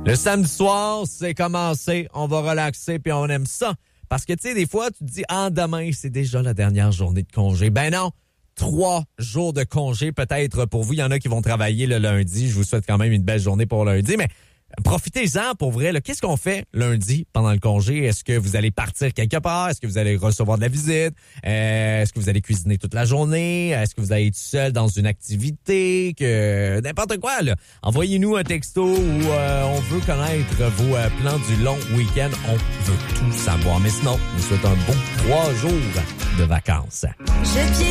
Le samedi soir, c'est commencé, on va relaxer puis on aime ça. Parce que, tu sais, des fois, tu te dis, demain, c'est déjà la dernière journée de congé. Ben non, 3 jours de congé peut-être pour vous. Il y en a qui vont travailler le lundi. Je vous souhaite quand même une belle journée pour lundi, mais profitez-en pour vrai. Là. Qu'est-ce qu'on fait lundi pendant le congé? Est-ce que vous allez partir quelque part? Est-ce que vous allez recevoir de la visite? Est-ce que vous allez cuisiner toute la journée? Est-ce que vous allez être seul dans une activité? N'importe quoi, là. Envoyez-nous un texto où on veut connaître vos plans du long week-end. On veut tout savoir. Mais sinon, on vous souhaite un bon 3 jours de vacances. Je piétine